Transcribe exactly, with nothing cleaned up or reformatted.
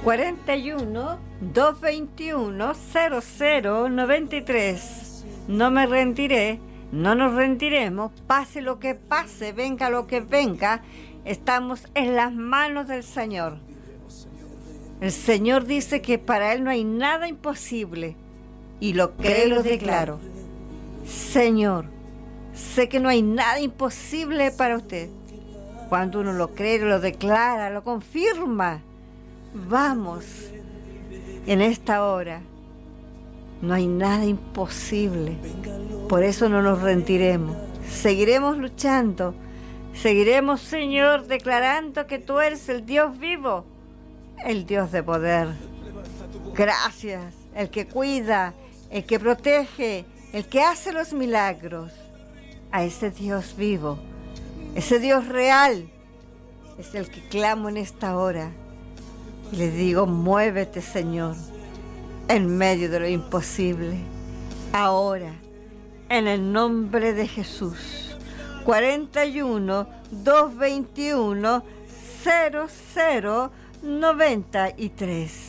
cuarenta y uno, doscientos veintiuno, cero cero noventa y tres. No me rendiré, no nos rendiremos, pase lo que pase, venga lo que venga, estamos en las manos del Señor. El Señor dice que para Él no hay nada imposible, y lo creo y lo declaro. Señor, sé que no hay nada imposible para usted. Cuando uno lo cree, lo declara, lo confirma, vamos, en esta hora no hay nada imposible. Por eso no nos rendiremos, seguiremos luchando, seguiremos, Señor, declarando que tú eres el Dios vivo, el Dios de poder. Gracias, el que cuida, el que protege, el que hace los milagros. A ese Dios vivo, ese Dios real, es el que clamo en esta hora. Y le digo, muévete, Señor, en medio de lo imposible. Ahora, en el nombre de Jesús. cuarenta y uno, doscientos veintiuno, cero cero noventa y tres.